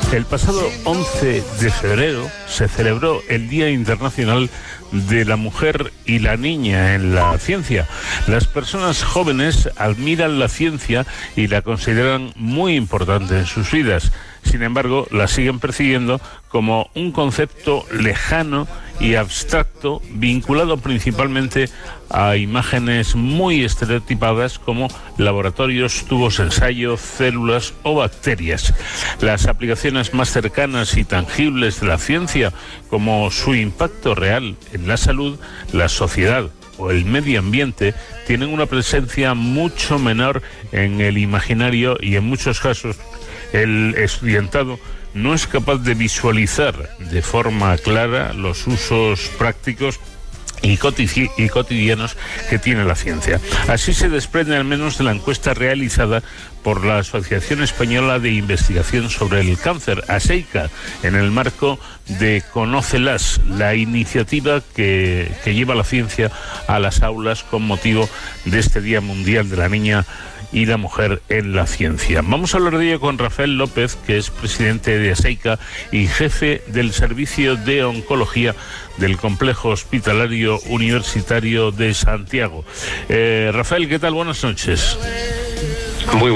El pasado 11 de febrero se celebró el Día Internacional de la Mujer y la Niña en la Ciencia. Las personas jóvenes admiran la ciencia y la consideran muy importante en sus vidas. Sin embargo, la siguen percibiendo como un concepto lejano y abstracto, vinculado principalmente a imágenes muy estereotipadas como laboratorios, tubos de ensayo, células o bacterias. Las aplicaciones más cercanas y tangibles de la ciencia, como su impacto real en la salud, la sociedad o el medio ambiente, tienen una presencia mucho menor en el imaginario y en muchos casos el estudiantado no es capaz de visualizar de forma clara los usos prácticos y cotidianos que tiene la ciencia. Así se desprende al menos de la encuesta realizada por la Asociación Española de Investigación sobre el Cáncer, ASEICA, en el marco de Conócelas, la iniciativa que lleva la ciencia a las aulas con motivo de este Día Mundial de la Niña y la Mujer en la Ciencia. Vamos a hablar de ello con Rafael López, que es presidente de ASEICA y jefe del Servicio de Oncología del Complejo Hospitalario Universitario de Santiago. Rafael, ¿qué tal? Buenas noches. Muy